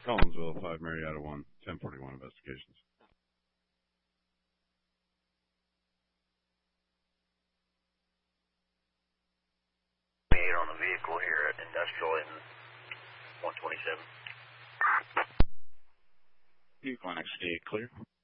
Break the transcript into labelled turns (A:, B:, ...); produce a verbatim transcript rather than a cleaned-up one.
A: Collinsville, five Marietta one, ten forty-one investigations.
B: twenty-eight on the vehicle here at Industrial in one twenty-seven.
A: Clinic state clear.